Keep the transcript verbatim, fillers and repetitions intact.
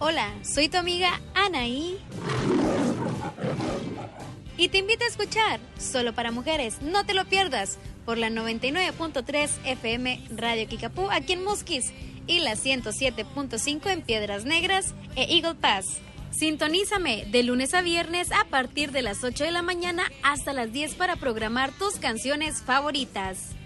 Hola, soy tu amiga Anaí y te invito a escuchar Solo para Mujeres, no te lo pierdas, por la noventa y nueve punto tres F M Radio Kikapú aquí en Musquis y la ciento siete punto cinco en Piedras Negras e Eagle Pass. Sintonízame de lunes a viernes a partir de las ocho de la mañana hasta las diez para programar tus canciones favoritas.